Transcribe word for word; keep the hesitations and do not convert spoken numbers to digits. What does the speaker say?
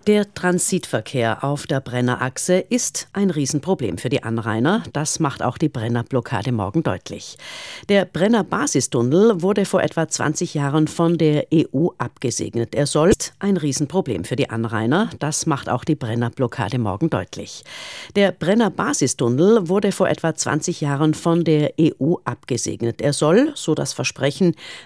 Der Transitverkehr auf der Brennerachse ist ein Riesenproblem für die Anrainer. Das macht auch die Brennerblockade morgen deutlich. Der Brenner-Basistunnel wurde vor etwa zwanzig Jahren von der E U abgesegnet. Er soll ein Riesenproblem für die Anrainer. Das macht auch die Brennerblockade morgen deutlich. Der Brenner-Basistunnel wurde vor etwa zwanzig Jahren von der E U abgesegnet. Er soll, so das Versprechen,